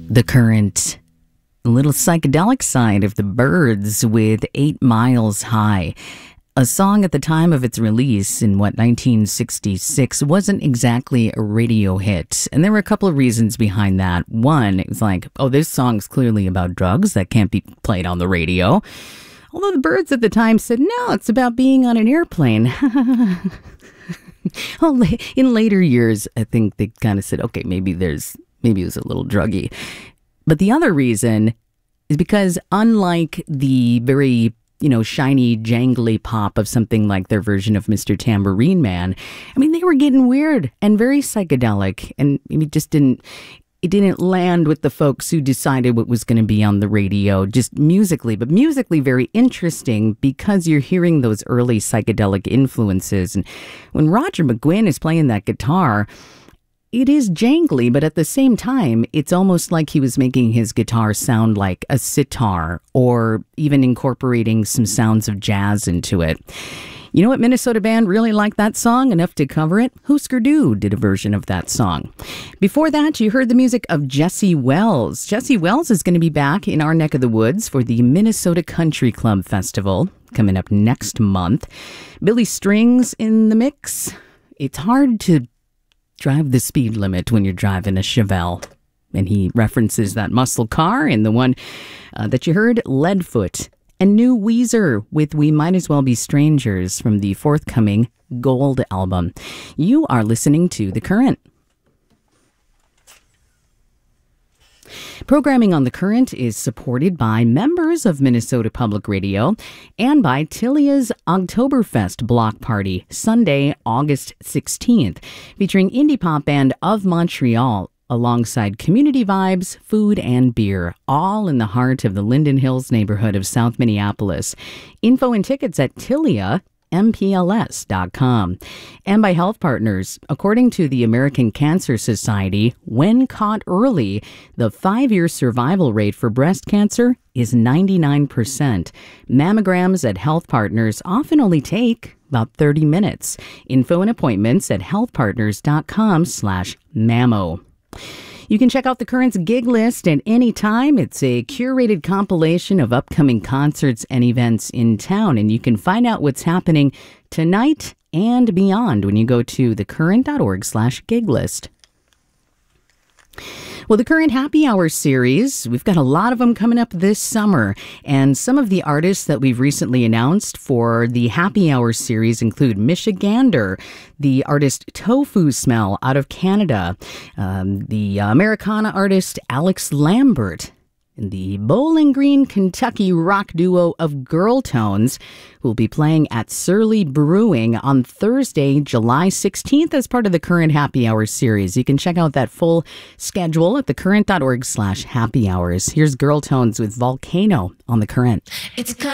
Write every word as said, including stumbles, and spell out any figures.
The Current, a little psychedelic side of the Byrds with Eight Miles High. A song at the time of its release in, what, nineteen sixty-six wasn't exactly a radio hit. And there were a couple of reasons behind that. One, it was like, oh, this song's clearly about drugs. That can't be played on the radio. Although the Byrds at the time said, no, it's about being on an airplane. Well, in later years, I think they kind of said, okay, maybe there's, maybe it was a little druggy. But the other reason is because unlike the very, you know, shiny, jangly pop of something like their version of Mister Tambourine Man, I mean, they were getting weird and very psychedelic, and it just didn't, it didn't land with the folks who decided what was going to be on the radio, just musically, but musically very interesting because you're hearing those early psychedelic influences. And when Roger McGuinn is playing that guitar, it is jangly, but at the same time, it's almost like he was making his guitar sound like a sitar or even incorporating some sounds of jazz into it. You know what Minnesota band really liked that song enough to cover it? Husker Du did a version of that song. Before that, you heard the music of Jesse Wells. Jesse Wells is going to be back in our neck of the woods for the Minnesota Country Club Festival coming up next month. Billy Strings in the mix. It's hard to drive the speed limit when you're driving a Chevelle. And he references that muscle car in the one uh, that you heard, Leadfoot. And new Weezer with We Might As Well Be Strangers from the forthcoming Gold album. You are listening to The Current. Programming on The Current is supported by members of Minnesota Public Radio and by Tilia's Oktoberfest Block Party, Sunday, August sixteenth, featuring indie pop band Of Montreal, alongside community vibes, food, and beer, all in the heart of the Linden Hills neighborhood of South Minneapolis. Info and tickets at Tilia M P L S dot com. And by Health Partners. According to the American Cancer Society, when caught early, the five-year survival rate for breast cancer is ninety-nine percent. Mammograms at Health Partners often only take about thirty minutes. Info and appointments at healthpartners dot com slash mammo. You can check out The Current's gig list at any time. It's a curated compilation of upcoming concerts and events in town, and you can find out what's happening tonight and beyond when you go to thecurrent.org slash gig list. Well, the Current Happy Hour series, we've got a lot of them coming up this summer. And some of the artists that we've recently announced for the Happy Hour series include Michigander, the artist Tofu Smell out of Canada, um, the Americana artist Alex Lambert, and the Bowling Green, Kentucky rock duo of Girl Tones, who will be playing at Surly Brewing on Thursday, July sixteenth as part of the Current Happy Hour series. You can check out that full schedule at thecurrent.org slash happy hours. Here's Girl Tones with Volcano on The Current. It's